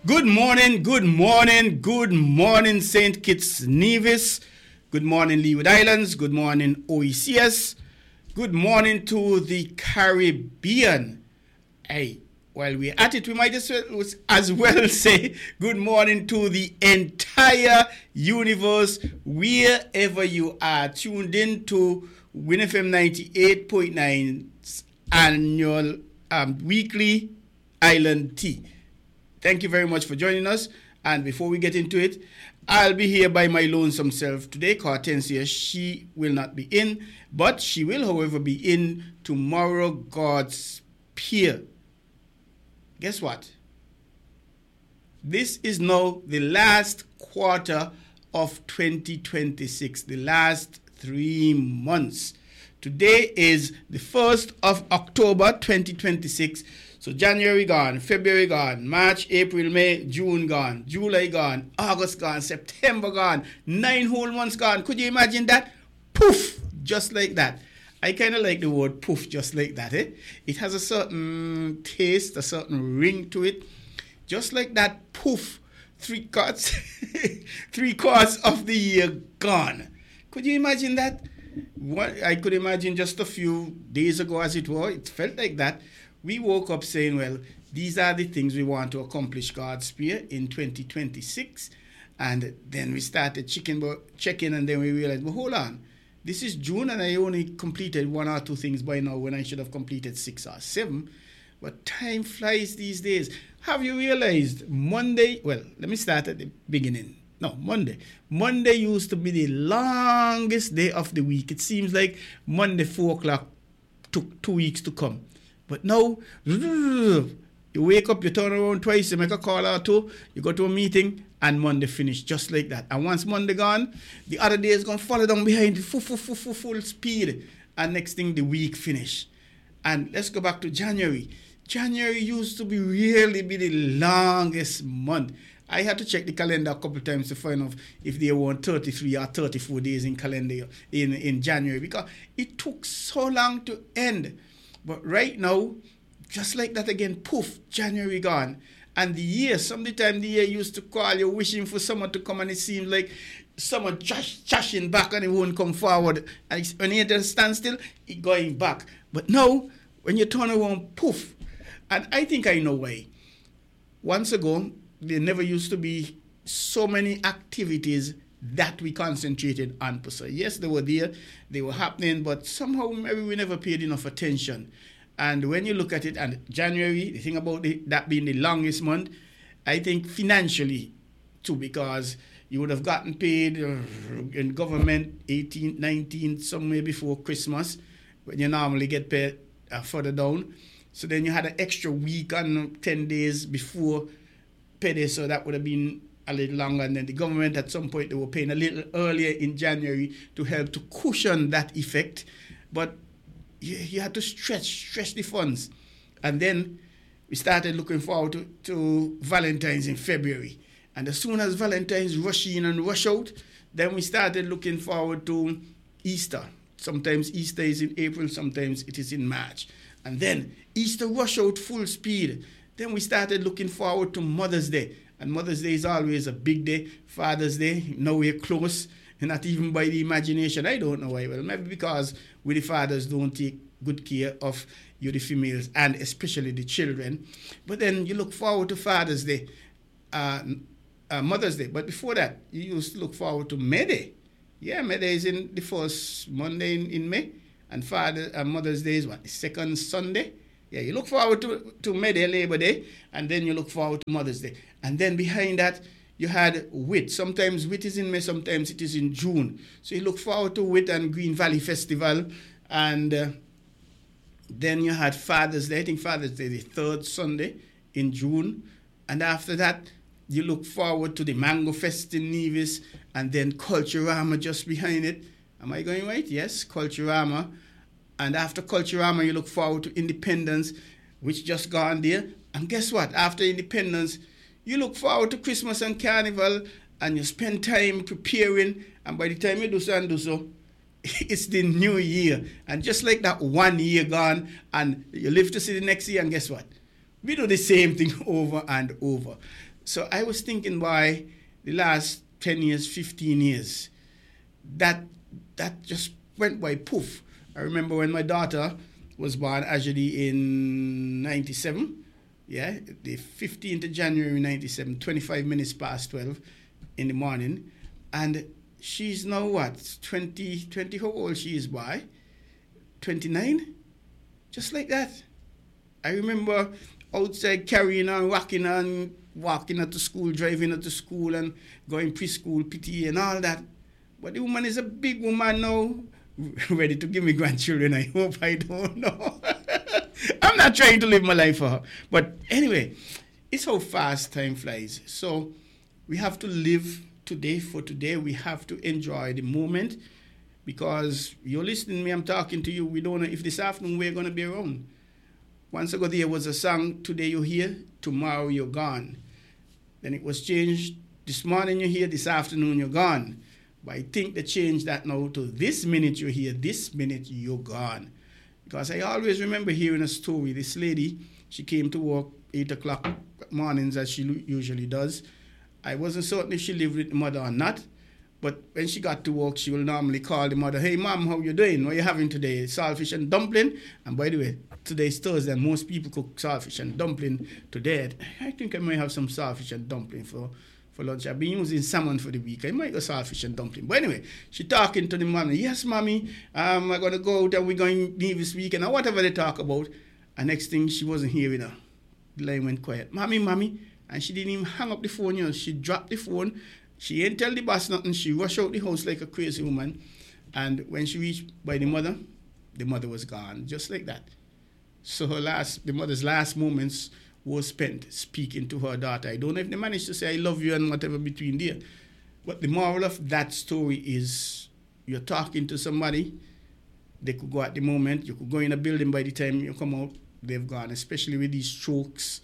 Good morning, good morning, good morning, St. Kitts Nevis. Good morning, Leeward Islands. Good morning, OECS. Good morning to the Caribbean. Hey, while we're at it, we might as well say good morning to the entire universe, wherever you are tuned in to WinFM 98.9's annual weekly Island Tea. Thank you very much for joining us. And before we get into it, I'll be here by my lonesome self today. Hortensia, she will not be in, but she will, however, be in tomorrow, God's peer. Guess what? This is now the last quarter of 2026, the last 3 months. Today is the 1st of October 2026. So January gone, February gone, March, April, May, June gone, July gone, August gone, September gone, 9 whole months gone. Could you imagine that? Poof, just like that. I kind of like the word poof, just like that. It has a certain taste, a certain ring to it. Just like that, poof, 3 quarters, 3 quarters of the year gone. Could you imagine that? I could imagine just a few days ago, as it were, it felt like that. We woke up saying, well, these are the things we want to accomplish God's spear in 2026. And then we started checking, and then we realized, well, hold on. This is June, and I only completed 1 or 2 things by now when I should have completed 6 or 7. But time flies these days. Have you realized Monday? Well, let me start at the beginning. No, Monday. Monday used to be the longest day of the week. It seems like Monday, 4 o'clock, took 2 weeks to come. But now, you wake up, you turn around twice, you make a call or 2, you go to a meeting, and Monday finish just like that. And once Monday gone, the other day is going to follow down behind it, full speed. And next thing, the week finish. And let's go back to January. January used to really be the longest month. I had to check the calendar a couple of times to find out if there were 33 or 34 days in calendar in January, because it took so long to end. But right now, just like that again, poof, January gone. And the year, sometime the year used to call you wishing for someone to come, and it seems like someone chashing back and it won't come forward. And when you at a standstill, it going back. But now, when you turn around, poof. And I think I know why. Once ago, there never used to be so many activities that we concentrated on per se. Yes, they were there, they were happening, but somehow maybe we never paid enough attention. And when you look at it, and January, the thing about that being the longest month, I think financially too, because you would have gotten paid in government 18th, 19th, somewhere before Christmas, when you normally get paid further down. So then you had an extra week and 10 days before payday, so that would have been a little longer. And then the government at some point, they were paying a little earlier in January to help to cushion that effect. But you had to stretch the funds. And then we started looking forward to Valentine's in February. And as soon as Valentine's rush in and rush out, then we started looking forward to Easter. Sometimes Easter is in April, sometimes it is in March. And then Easter rush out full speed. Then we started looking forward to Mother's Day. And Mother's Day is always a big day. Father's Day, now we're close. Not even by the imagination. I don't know why. Well, maybe because we the fathers don't take good care of you, the females, and especially the children. But then you look forward to Father's Day, Mother's Day. But before that, you used to look forward to May Day. Yeah, May Day is in the first Monday in May. And Mother's Day is what? The second Sunday. Yeah, you look forward to May Day, Labor Day, and then you look forward to Mother's Day. And then behind that, you had WIT. Sometimes WIT is in May, sometimes it is in June. So you look forward to WIT and Green Valley Festival. And then you had Father's Day. I think Father's Day is the 3rd Sunday in June. And after that, you look forward to the Mango Fest in Nevis, and then Culturama just behind it. Am I going right? Yes, Culturama. And after Culturama, you look forward to Independence, which just gone there. And guess what? After Independence, you look forward to Christmas and Carnival, and you spend time preparing. And by the time you do so, it's the new year. And just like that 1 year gone, and you live to see the next year, and guess what? We do the same thing over and over. So I was thinking by the last 10 years, 15 years, that just went by poof. I remember when my daughter was born actually in 97, yeah, the 15th of January 97, 25 minutes past 12 in the morning. And she's now what, 20, how old she is by? 29? Just like that. I remember outside carrying her, rocking her, and walking her to school, driving her to school, and going preschool, PTA, and all that. But the woman is a big woman now, ready to give me grandchildren. I hope. I don't know. I'm not trying to live my life for her. But anyway, it's how fast time flies. So we have to live today for today. We have to enjoy the moment, because you're listening to me, I'm talking to you. We don't know if this afternoon we're going to be around. Once ago there was a song, today you're here, tomorrow you're gone. Then it was changed, this morning you're here, this afternoon you're gone. But I think they changed that now to this minute you're here, this minute you're gone. Because I always remember hearing a story. This lady, she came to work 8 o'clock mornings as she usually does. I wasn't certain if she lived with the mother or not. But when she got to work, she will normally call the mother, hey, Mom, how you doing? What are you having today? Saltfish and dumpling? And by the way, today's Thursday, and most people cook saltfish and dumpling today. I think I might have some saltfish and dumpling for lunch. I've been using salmon for the week. I might go saltfish and dumpling. But anyway, she talking to the mommy. Yes, Mommy, I'm going to go out and we're going to leave this weekend, or whatever they talk about. And next thing, she wasn't hearing her. The line went quiet. Mommy. And she didn't even hang up the phone. You know. She dropped the phone. She ain't tell the boss nothing. She rushed out the house like a crazy woman. And when she reached by the mother was gone, just like that. So the mother's last moments was spent speaking to her daughter. I don't know if they managed to say I love you and whatever between there. But the moral of that story is, you're talking to somebody, they could go at the moment, you could go in a building, by the time you come out, they've gone, especially with these strokes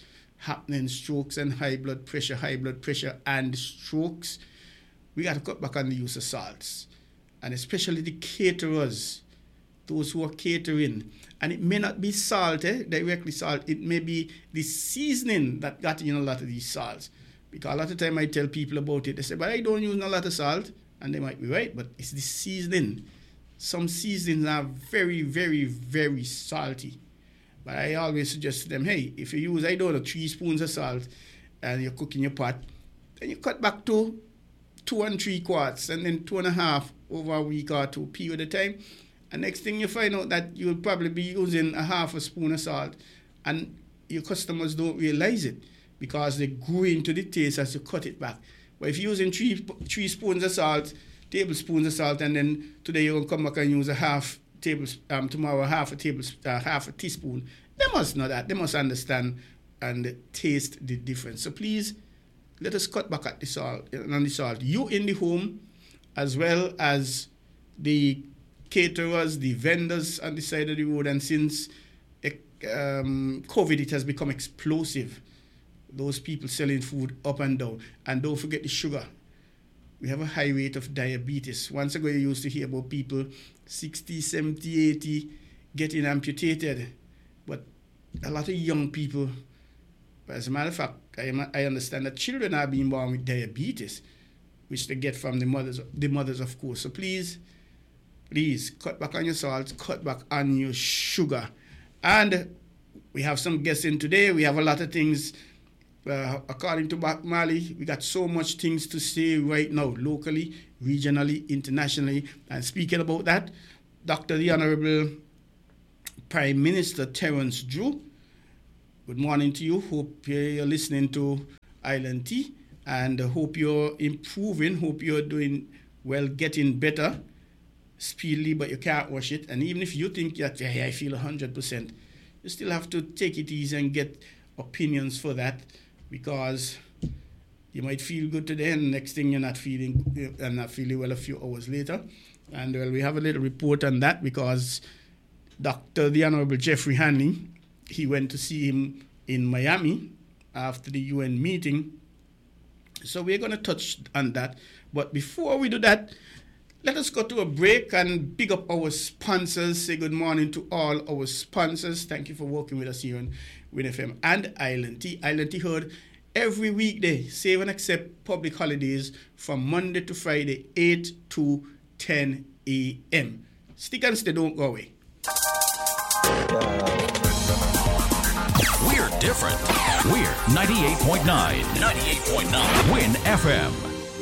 and high blood pressure and strokes. We got to cut back on the use of salts. And especially the caterers, those who are catering. And it may not be salt, directly salt. It may be the seasoning that got in a lot of these salts. Because a lot of time I tell people about it, they say, but I don't use a lot of salt. And they might be right, but it's the seasoning. Some seasonings are very, very, very salty. But I always suggest to them, hey, if you use, 3 spoons of salt and you're cooking your pot, then you cut back to 2 3/4 and then 2.5 over a week or 2 period of time. And next thing you find out that you'll probably be using a half a spoon of salt, and your customers don't realize it because they grow into the taste as you cut it back. But if you're using 3 spoons of salt, tablespoons of salt, and then today you're going to come back and use a half tomorrow half a teaspoon, they must know that. They must understand and taste the difference. So please, let us cut back at the salt. You in the home, as well as the caterers, the vendors on the side of the road, and since COVID, it has become explosive. Those people selling food up and down. And don't forget the sugar. We have a high rate of diabetes. Once ago, you used to hear about people 60, 70, 80 getting amputated. But a lot of young people, as a matter of fact, I understand that children are being born with diabetes, which they get from the mothers, of course. So please, cut back on your salt, cut back on your sugar. And we have some guests in today. We have a lot of things. According to Bob Marley, we got so much things to say right now, locally, regionally, internationally. And speaking about that, Dr. the Honorable Prime Minister Terence Drew, good morning to you. Hope you're listening to Island Tea, and hope you're improving, hope you're doing well, getting better speedily, but you can't rush it. And even if you think that, hey, I feel 100%, you still have to take it easy and get opinions for that, because you might feel good today and next thing you're not feeling well a few hours later. And well, we have a little report on that because Dr. the Honorable Jeffrey Hanley, he went to see him in Miami after the UN meeting. So we're going to touch on that. But before we do that, let us go to a break and big up our sponsors. Say good morning to all our sponsors. Thank you for working with us here on Win FM and Island Tea. Island Tea heard every weekday, save and accept public holidays from Monday to Friday, 8 to 10 a.m. Stick and stay, don't go away. We're different. We're 98.9. 98.9 Win FM.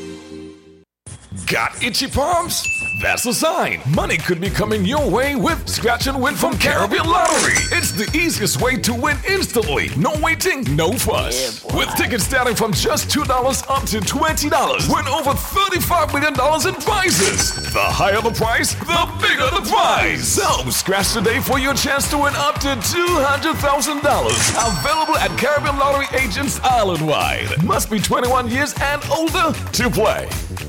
Got itchy palms? That's a sign. Money could be coming your way with Scratch and Win from Caribbean Lottery. It's the easiest way to win instantly. No waiting, no fuss. With tickets starting from just $2 up to $20. Win over $35 million in prizes. The higher the price, the bigger the prize. So scratch today for your chance to win up to $200,000. Available at Caribbean Lottery agents island-wide. Must be 21 years and older to play.